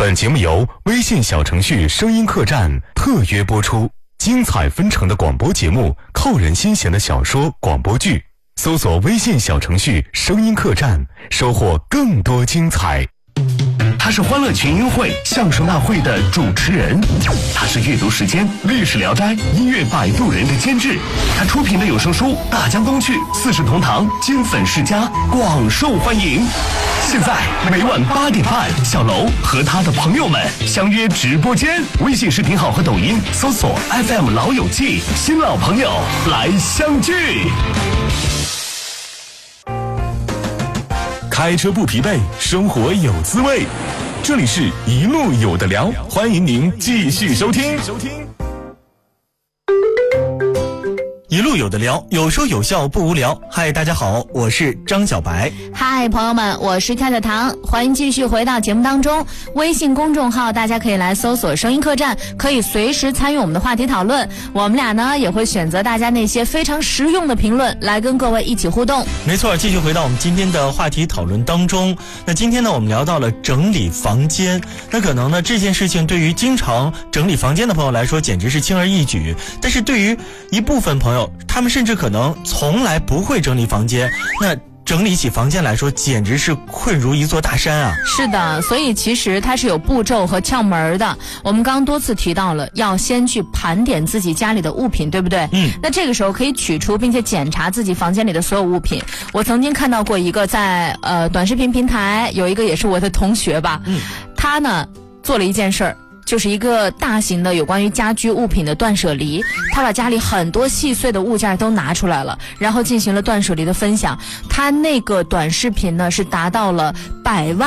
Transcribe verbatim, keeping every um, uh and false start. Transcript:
本节目由微信小程序声音客栈特约播出，精彩纷呈的广播节目，扣人心弦的小说广播剧，搜索微信小程序声音客栈，收获更多精彩。 他是欢乐群英会相声大会的主持人，他是阅读时间历史聊斋音乐摆渡人的监制，他出品的有声书《大江东去》四世同堂金粉世家广受欢迎。现在每晚八点半，小楼和他的朋友们相约直播间，微信视频号和抖音搜索 F M 老友记，新老朋友来相聚。 开车不疲惫，生活有滋味。这里是一路有的聊，欢迎您继续收听。 一路有的聊，有说有笑不无聊。嗨，大家好，我是张小白。 嗨，朋友们，我是跳跳糖，欢迎继续回到节目当中。微信公众号大家可以来搜索声音客栈，可以随时参与我们的话题讨论。我们俩呢也会选择大家那些非常实用的评论来跟各位一起互动。 没错，继续回到我们今天的话题讨论当中。那今天呢我们聊到了整理房间，那可能呢这件事情对于经常整理房间的朋友来说简直是轻而易举，但是对于一部分朋友，他们甚至可能从来不会整理房间，那整理起房间来说简直是困如一座大山啊。 是的，所以其实它是有步骤和窍门的。我们刚刚多次提到了要先去盘点自己家里的物品，对不对？ 嗯， 那这个时候可以取出并且检查自己房间里的所有物品。我曾经看到过一个在呃短视频平台，有一个也是我的同学吧， 嗯， 他呢做了一件事儿，就是一个大型的有关于家居物品的断舍离。他把家里很多细碎的物件都拿出来了，然后进行了断舍离的分享。他那个短视频呢是达到了百万